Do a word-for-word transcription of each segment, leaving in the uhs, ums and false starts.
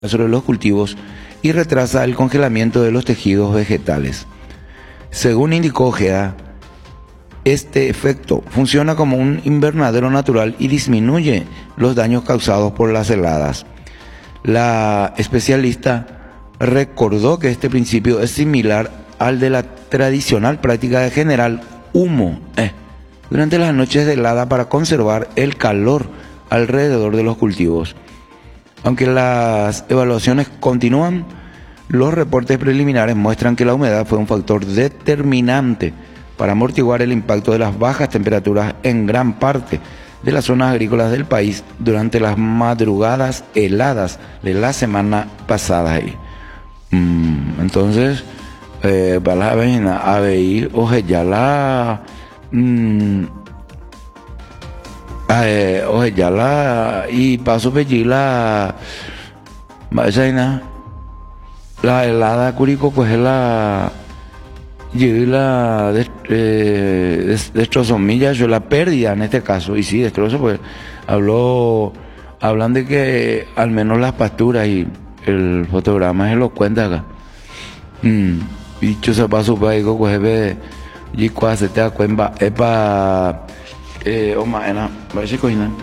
sobre los cultivos y retrasa el congelamiento de los tejidos vegetales. Según indicó Ojeda, este efecto funciona como un invernadero natural y disminuye los daños causados por las heladas. La especialista recordó que este principio es similar al de la tradicional práctica de generar humo eh, durante las noches de helada para conservar el calor alrededor de los cultivos. Aunque las evaluaciones continúan, los reportes preliminares muestran que la humedad fue un factor determinante para amortiguar el impacto de las bajas temperaturas en gran parte de las zonas agrícolas del país durante las madrugadas heladas de la semana pasada. Mm, entonces, eh, para la avena, a ver, oje, ya la... Mm, eh, oje, ya la... Y paso pellí la... Vaina, la helada Curico, pues es la... Llegué la de, eh, destrozo millas, yo la pérdida en este caso, y sí, destrozo, pues habló, hablan de que al menos las pasturas y el fotograma se lo cuenta acá. Mm, y yo se pasó para ahí, pues ve, y cuando se te da cuenta, es para, eh, o maena, va a ser cocina.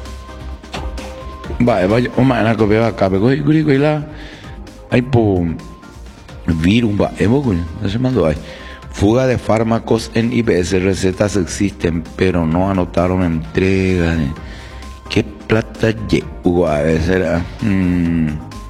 Va, va, o maena, que veo acá, pero y y la, hay por virus, va, es poco, no se mandó ahí. Fuga de fármacos en I P S, recetas existen, pero no anotaron entrega. ¿Qué plata llegó a veces? Mm.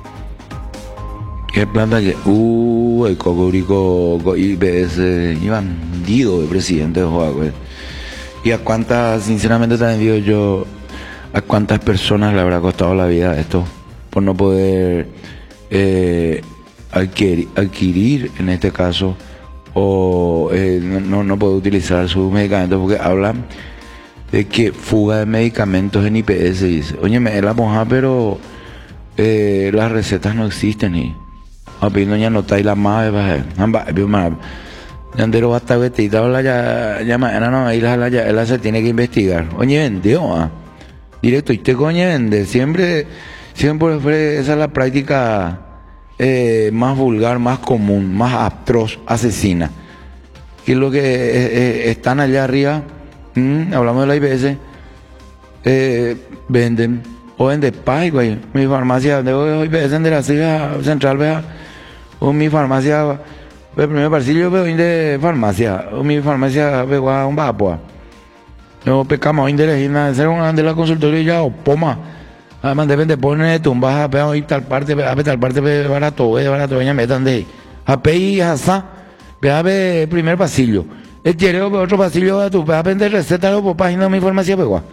¿Qué plata llegó? Uh, el cocorico I P S, y bandido de presidente de Joaquín. ¿Y a cuántas, sinceramente también digo yo, a cuántas personas le habrá costado la vida esto? Por no poder eh, adquirir, adquirir, en este caso, o eh, no, no puede utilizar sus medicamentos, porque hablan de que fuga de medicamentos en I P S, dice, oye, me la moja, pero eh, las recetas no existen, y a pedir doña nota y la madre va Yandero hasta vestida la ya ya mañana no, ahí la ya él se tiene que investigar. Oye, vendió ah. Directo, y te coño vende, siempre siempre esa es la práctica Eh, más vulgar, más común, más atroz, asesina. Que es lo que eh, eh, están allá arriba, ¿m? Hablamos de la I P S, eh, venden, o venden pay, güey. Mi farmacia, de I P S de la ciudad central, vea, o mi farmacia, el primer parcillo veo de farmacia, o mi farmacia veo a un vapo. No pecamos de la esquina, ser una de la consultoría o poma. Además depende poner tumbas a pegar y tal parte a tal parte barato de barato veña metan de a pei hasa ve primer pasillo el quiere otro pasillo a tu a vender receta por página de mi farmacia pegua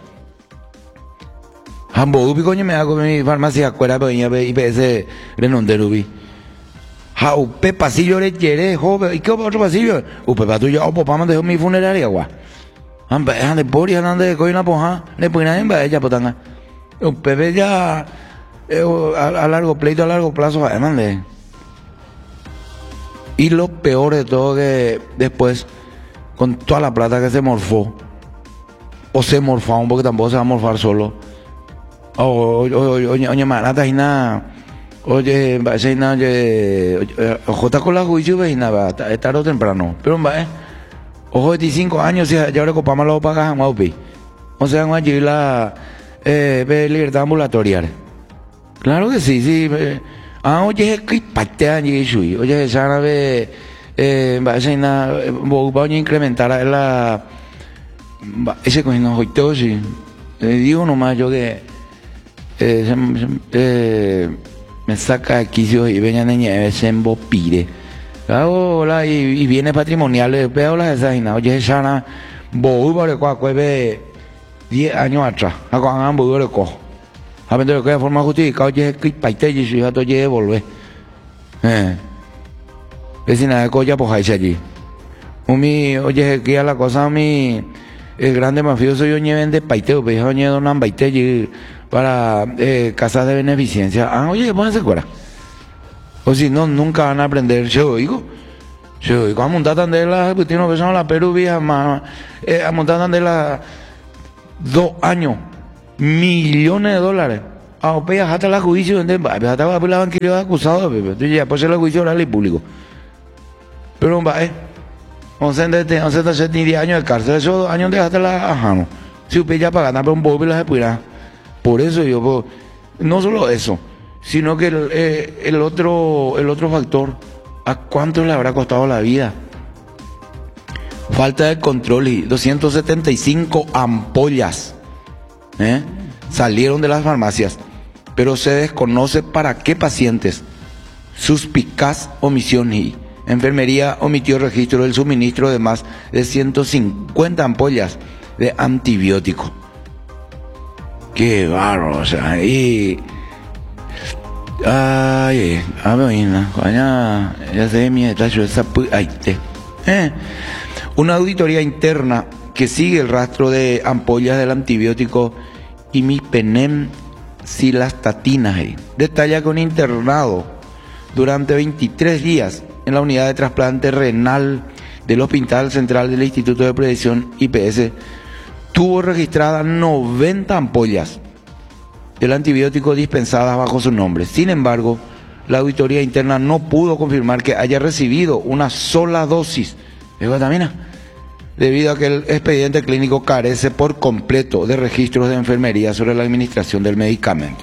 ambo ubi coño me hago mi farmacia cuera veña I P S renonderubi ha upe pasillo le quiere joven y qué otro pasillo upe pa tuyo o papá me dejó mi funeraria gua amba ande por y ande coi una poja le ponen en va ella potanga un bebé ya eh, a, a largo pleito, a largo plazo, además de... Y lo peor de todo que después, con toda la plata que se morfó, o se morfaron, porque tampoco se va a morfar solo. Oye, oye, oye, oye, manata y nada, oye, va a ser nada, oye, ojota con la juicio, ve y nada, es tarde o temprano. Pero, va, eh, ojo, veinticinco años, ya ahora copamos los pagas, guaupi. O sea, vamos a llegar la... Eh, ve libertad ambulatoria. Claro que sí, sí. Eh. Ah, oye, que patea allí, shui. Oye, esa ve, eh, va a ser nada, va a incrementar la, ese cogiendo hoy sí. Eh, digo nomás yo que, eh, se, eh, me saca aquí si y venga niña, se embopire. Hola, y, y viene patrimonial, veo las esas y nada. Oye, esa nada, voy por el cual ve diez años atrás, a cuando han podido recoger. A ver, de forma justificada, oye, que paite y su hija te oye volver. Eh. Es sin nada de colla, pues ahí allí. Umi, oye, que a la cosa, mi, el grande mafioso, yo lleven de paiteo, pero yo llevo una paite allí para eh, casas de beneficencia. Ah, oye, pónganse fuera. O si no, nunca van a aprender, yo digo. Yo digo, a montar tan de la, pues tiene una persona, la Perú, vieja, más, eh, a montar tan de la. Dos años, millones de dólares. a opea hasta la juicio donde hasta la banquería acusado entonces ya pues el juicio oral y público pero va eh once de once de diez años de cárcel esos años de hasta la ajano si usted ya paga pero un poco la después por eso yo pues, no solo eso sino que el, eh, el otro el otro factor a cuánto le habrá costado la vida. Falta de control y doscientas setenta y cinco ampollas ¿eh? salieron de las farmacias, pero se desconoce para qué pacientes. Suspicaz omisión y enfermería omitió registro del suministro de más de ciento cincuenta ampollas de antibiótico. Qué bárbaro, o sea, y... Ay, a ver, ya, ya sé mi detalle, esa... Ay, te... Eh... Una auditoría interna que sigue el rastro de ampollas del antibiótico imipenem cilastatina detalla que un internado durante veintitrés días en la unidad de trasplante renal del Hospital Central del Instituto de Prevención I P S tuvo registradas noventa ampollas del antibiótico dispensadas bajo su nombre. Sin embargo, la auditoría interna no pudo confirmar que haya recibido una sola dosis de vitamina, debido a que el expediente clínico carece por completo de registros de enfermería sobre la administración del medicamento.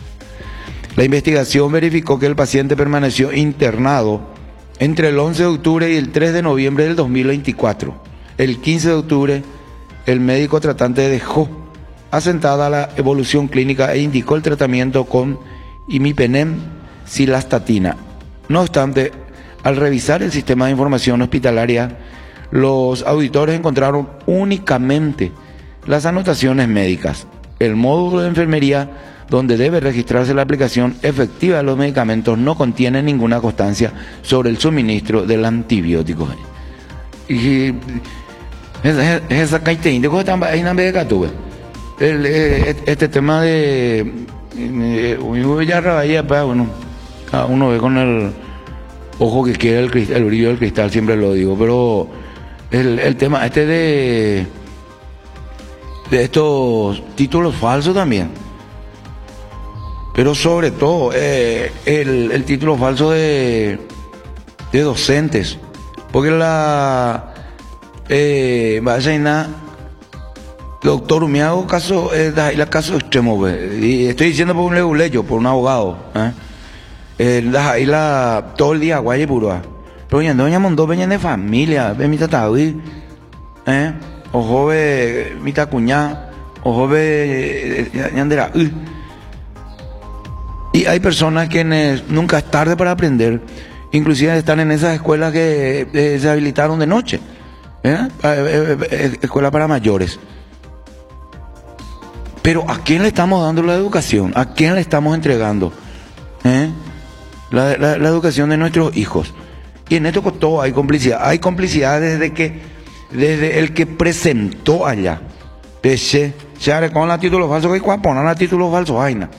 La investigación verificó que el paciente permaneció internado entre el once de octubre y el tres de noviembre del dos mil veinticuatro. El quince de octubre, el médico tratante dejó asentada la evolución clínica e indicó el tratamiento con imipenem cilastatina. No obstante, al revisar el sistema de información hospitalaria, los auditores encontraron únicamente las anotaciones médicas. El módulo de enfermería donde debe registrarse la aplicación efectiva de los medicamentos no contiene ninguna constancia sobre el suministro del antibiótico. Y esa caiteína de cosas ahí en vez de catuve. Este tema de ya rabaya, bueno, cada uno ve con el ojo que quiere el, cristal, el brillo del cristal, siempre lo digo, pero el, el tema este de de estos títulos falsos también, pero sobre todo eh, el, el título falso de de docentes, porque la eh, vaya doctor, me hago caso, eh, la caso extremo, y estoy diciendo por un leguleyo, por un abogado, ¿eh? Eh, ahí la todo el día guay puro, pero ya doña Mondó venían de familia, ve mi tataví, eh, ojo ve mi tacuñá, ojo ve ñandera, y hay personas que nunca es tarde para aprender, inclusive están en esas escuelas que eh, se habilitaron de noche, ¿eh? Eh, eh, escuelas para mayores. Pero ¿a quién le estamos dando la educación? ¿A quién le estamos entregando ¿eh? la, la, la educación de nuestros hijos? Y en esto con todo hay complicidad. Hay complicidad desde que desde el que presentó allá. Desde se con la título falso que poner la título falso vaina.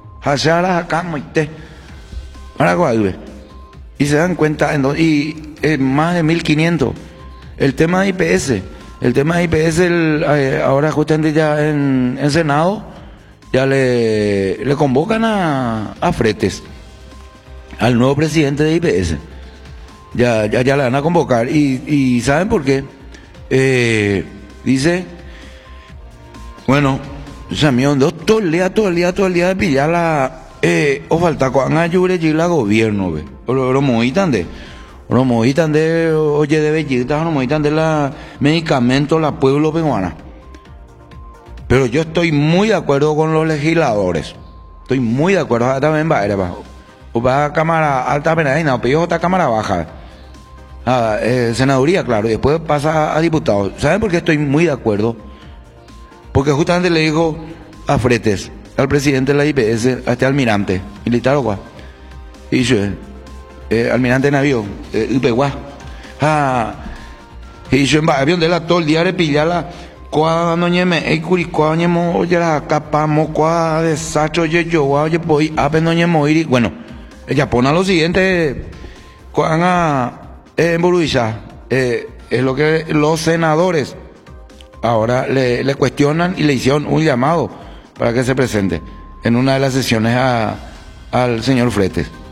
Y se dan cuenta y eh, más de mil quinientos. El tema de I P S. El tema de I P S, el, eh, ahora justamente ya en, en Senado, ya le, le convocan a, a Fretes, al nuevo presidente de I P S. Ya, ya, ya le van a convocar. Y, y ¿saben por qué? Eh, dice, bueno, o sea, mío, todo el día, todo el día, todo el día de pillar la, eh, o falta con ayure y la gobierno, ve. Lo movitan de. No movitan de, oye, de bellitas, no movitan de la medicamentos, la pueblo peruana. Pero yo estoy muy de acuerdo con los legisladores. Estoy muy de acuerdo. También va a ir abajo. O va a cámara alta penadina, o peor otra cámara baja. Ah, eh, senaduría, claro, y después pasa a diputados. ¿Saben por qué estoy muy de acuerdo? Porque justamente le dijo a Fretes, al presidente de la I P S, a este almirante militar o cual, y dice, Eh, almirante de navío, eh, Upeguá. Ah, y yo en avión de la todo el día de pillarla, cuando ñeme, el curicó, ñemo, oye, la capa, mocua, desacho, oye, yo, oye, pues, apenas ñemo, ir, bueno, ella pone lo siguiente, cuando en Boruisha, eh, es lo que los senadores ahora le, le cuestionan y le hicieron un llamado para que se presente. en una de las sesiones a, al señor Fretes.